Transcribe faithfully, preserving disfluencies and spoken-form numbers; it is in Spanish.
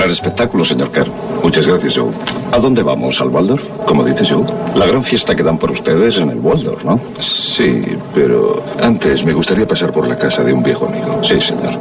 Gran espectáculo, señor Kerr. Muchas gracias, Joe. ¿A dónde vamos? ¿Al Waldorf? ¿Cómo dices, Joe? La gran fiesta que dan por ustedes en el Waldorf, ¿no? Sí, pero antes me gustaría pasar por la casa de un viejo amigo. Sí, señor.